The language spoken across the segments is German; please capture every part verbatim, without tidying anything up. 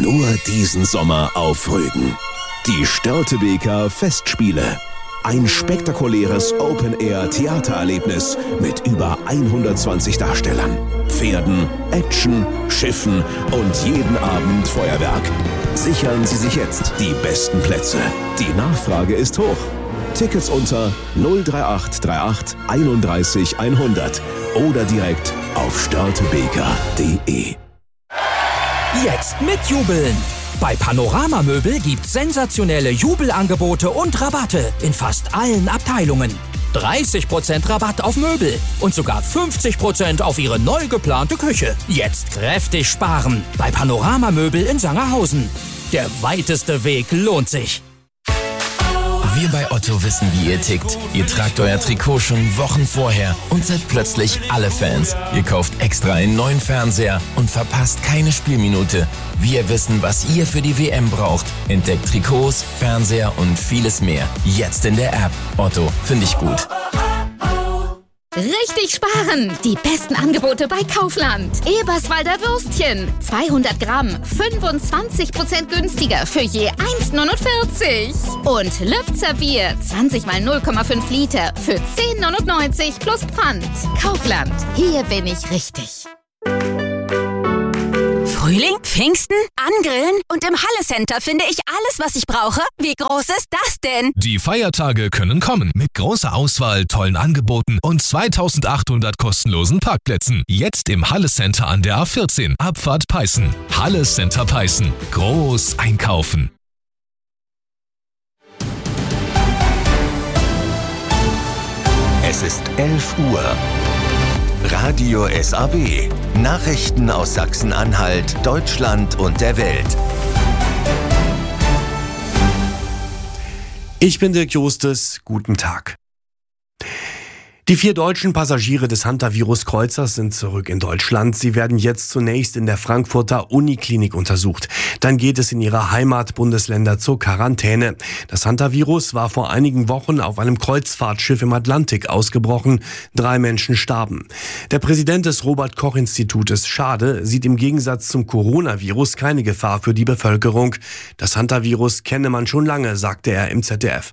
Nur diesen Sommer auf Rügen. Die Störtebeker Festspiele. Ein spektakuläres Open-Air-Theatererlebnis mit über hundertzwanzig Darstellern, Pferden, Action, Schiffen und jeden Abend Feuerwerk. Sichern Sie sich jetzt die besten Plätze. Die Nachfrage ist hoch. Tickets unter null drei acht drei acht einunddreißig hundert oder direkt auf störtebeker punkt de. Jetzt mitjubeln! Bei Panorama Möbel gibt's sensationelle Jubelangebote und Rabatte in fast allen Abteilungen. dreißig Prozent Rabatt auf Möbel und sogar fünfzig Prozent auf Ihre neu geplante Küche. Jetzt kräftig sparen bei Panorama Möbel in Sangerhausen. Der weiteste Weg lohnt sich. Wir bei Otto wissen, wie ihr tickt. Ihr tragt euer Trikot schon Wochen vorher und seid plötzlich alle Fans. Ihr kauft extra einen neuen Fernseher und verpasst keine Spielminute. Wir wissen, was ihr für die W M braucht. Entdeckt Trikots, Fernseher und vieles mehr. Jetzt in der App. Otto, finde ich gut. Richtig sparen! Die besten Angebote bei Kaufland. Eberswalder Würstchen. zweihundert Gramm. fünfundzwanzig Prozent günstiger für je eins neunundvierzig. Und Lübzer Bier. zwanzig mal null Komma fünf Liter für zehn neunundneunzig plus Pfand. Kaufland. Hier bin ich richtig. Frühling, Pfingsten, Angrillen und im Halle Center finde ich alles, was ich brauche. Wie groß ist das denn? Die Feiertage können kommen mit großer Auswahl, tollen Angeboten und zweitausendachthundert kostenlosen Parkplätzen. Jetzt im Halle Center an der A vierzehn, Abfahrt Peißen. Halle Center Peißen. Groß einkaufen. Es ist elf Uhr. Radio S A W. Nachrichten aus Sachsen-Anhalt, Deutschland und der Welt. Ich bin Dirk Justus. Guten Tag. Die vier deutschen Passagiere des Hantavirus-Kreuzers sind zurück in Deutschland. Sie werden jetzt zunächst in der Frankfurter Uniklinik untersucht. Dann geht es in ihre Heimatbundesländer zur Quarantäne. Das Hantavirus war vor einigen Wochen auf einem Kreuzfahrtschiff im Atlantik ausgebrochen. Drei Menschen starben. Der Präsident des Robert-Koch-Institutes, Schade, sieht im Gegensatz zum Coronavirus keine Gefahr für die Bevölkerung. Das Hantavirus kenne man schon lange, sagte er im Z D F.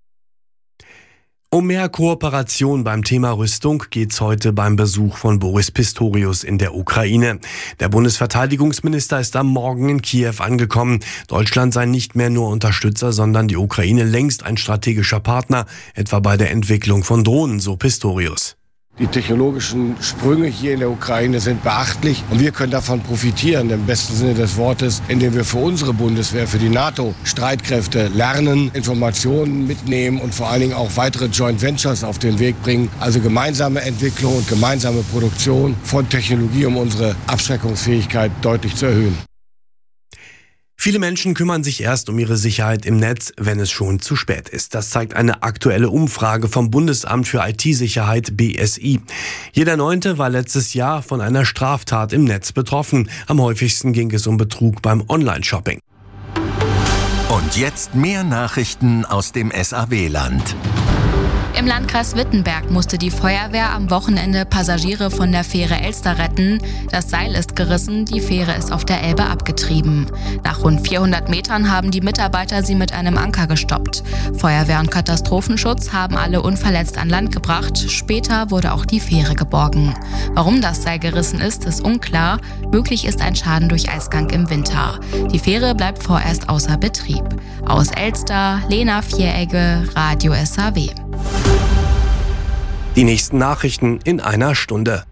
Um mehr Kooperation beim Thema Rüstung geht's heute beim Besuch von Boris Pistorius in der Ukraine. Der Bundesverteidigungsminister ist am Morgen in Kiew angekommen. Deutschland sei nicht mehr nur Unterstützer, sondern die Ukraine längst ein strategischer Partner, etwa bei der Entwicklung von Drohnen, so Pistorius. Die technologischen Sprünge hier in der Ukraine sind beachtlich und wir können davon profitieren, im besten Sinne des Wortes, indem wir für unsere Bundeswehr, für die NATO-Streitkräfte lernen, Informationen mitnehmen und vor allen Dingen auch weitere Joint Ventures auf den Weg bringen. Also gemeinsame Entwicklung und gemeinsame Produktion von Technologie, um unsere Abschreckungsfähigkeit deutlich zu erhöhen. Viele Menschen kümmern sich erst um ihre Sicherheit im Netz, wenn es schon zu spät ist. Das zeigt eine aktuelle Umfrage vom Bundesamt für I T-Sicherheit B S I. Jeder Neunte war letztes Jahr von einer Straftat im Netz betroffen. Am häufigsten ging es um Betrug beim Online-Shopping. Und jetzt mehr Nachrichten aus dem S A W-Land. Im Landkreis Wittenberg musste die Feuerwehr am Wochenende Passagiere von der Fähre Elster retten. Das Seil ist gerissen, die Fähre ist auf der Elbe abgetrieben. Nach rund vierhundert Metern haben die Mitarbeiter sie mit einem Anker gestoppt. Feuerwehr und Katastrophenschutz haben alle unverletzt an Land gebracht. Später wurde auch die Fähre geborgen. Warum das Seil gerissen ist, ist unklar. Möglich ist ein Schaden durch Eisgang im Winter. Die Fähre bleibt vorerst außer Betrieb. Aus Elster, Lena Vieregge, Radio S A W. Die nächsten Nachrichten in einer Stunde.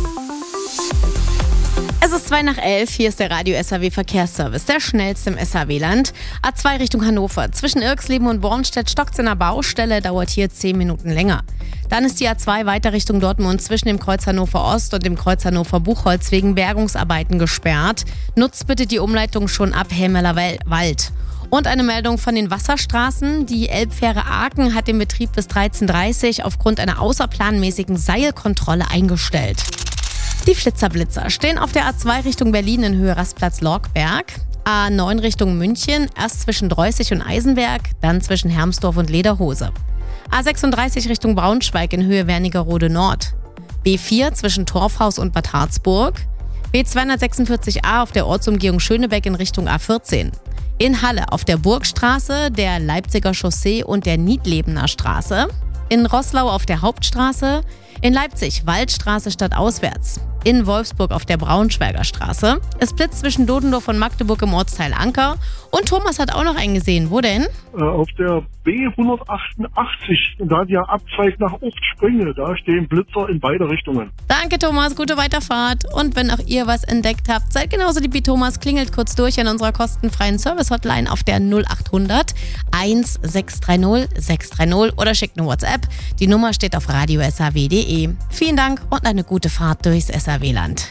Es ist zwei nach elf, hier ist der Radio S A W Verkehrsservice, der schnellste im S A W-Land. A zwei Richtung Hannover, zwischen Irxleben und Bornstedt stockt's in der Baustelle, dauert hier zehn Minuten länger. Dann ist die A zwei weiter Richtung Dortmund zwischen dem Kreuz Hannover Ost und dem Kreuz Hannover Buchholz wegen Bergungsarbeiten gesperrt. Nutzt bitte die Umleitung schon ab Helmeler Wald. Und eine Meldung von den Wasserstraßen. Die Elbfähre Aachen hat den Betrieb bis dreizehn Uhr dreißig aufgrund einer außerplanmäßigen Seilkontrolle eingestellt. Die Flitzerblitzer stehen auf der A zwei Richtung Berlin in Höhe Rastplatz-Lorkberg. A neun Richtung München, erst zwischen Dreußig und Eisenberg, dann zwischen Hermsdorf und Lederhose. A sechsunddreißig Richtung Braunschweig in Höhe Wernigerode Nord. B vier zwischen Torfhaus und Bad Harzburg. B zweihundertsechsundvierzig a auf der Ortsumgehung Schönebeck in Richtung A vierzehn. In Halle auf der Burgstraße, der Leipziger Chaussee und der Niedlebener Straße. In Roßlau auf der Hauptstraße. In Leipzig Waldstraße stadtauswärts. In Wolfsburg auf der Braunschweiger Straße. Es blitzt zwischen Dodendorf und Magdeburg im Ortsteil Anker. Und Thomas hat auch noch einen gesehen. Wo denn? Äh, auf der B hundertachtundachtzig. Und da der Abzweig nach Oftspringe. Da stehen Blitzer in beide Richtungen. Danke Thomas, gute Weiterfahrt. Und wenn auch ihr was entdeckt habt, seid genauso lieb wie Thomas, klingelt kurz durch an unserer kostenfreien Service-Hotline auf der null acht hundert sechshundertzwanzig sechshundertdreißig oder schickt eine WhatsApp. Die Nummer steht auf radio s h w punkt d e. Vielen Dank und eine gute Fahrt durchs S H W-Land.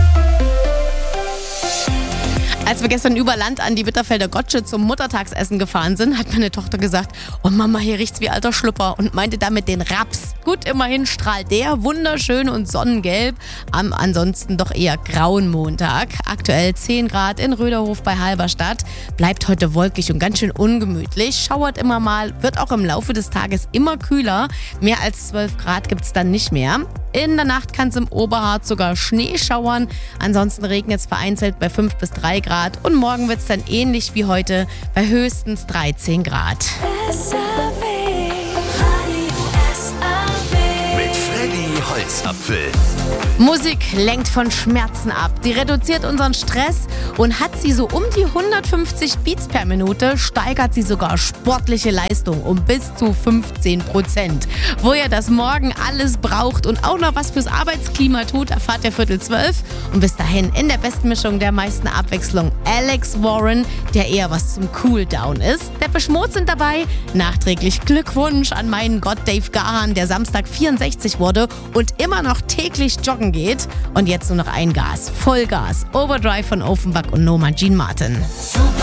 Als wir gestern über Land an die Bitterfelder Gottsche zum Muttertagsessen gefahren sind, hat meine Tochter gesagt, oh Mama, hier riecht's wie alter Schlüpper und meinte damit den Raps. Gut, immerhin strahlt der wunderschön und sonnengelb am ansonsten doch eher grauen Montag. Aktuell zehn Grad in Röderhof bei Halberstadt. Bleibt heute wolkig und ganz schön ungemütlich. Schauert immer mal, wird auch im Laufe des Tages immer kühler. Mehr als zwölf Grad gibt's dann nicht mehr. In der Nacht kann es im Oberharz sogar Schnee schauern. Ansonsten regnet es vereinzelt bei fünf bis drei Grad. Und morgen wird es dann ähnlich wie heute bei höchstens dreizehn Grad. Mit Freddy Holzapfel. Musik lenkt von Schmerzen ab. Die reduziert unseren Stress und hat sie so um die hundertfünfzig Beats per Minute, steigert sie sogar sportliche Leistung um bis zu fünfzehn Prozent. Wo ihr das morgen alles braucht und auch noch was fürs Arbeitsklima tut, erfahrt ihr Viertel zwölf. Und bis dahin in der besten Mischung der meisten Abwechslung Alex Warren, der eher was zum Cooldown ist. Depeche Mode sind dabei. Nachträglich Glückwunsch an meinen Gott Dave Gahan, der Samstag vierundsechzig wurde und immer noch täglich joggen geht. Und jetzt nur noch ein Gas, Vollgas, Overdrive von Offenbach und Norma Jean Martin. Super.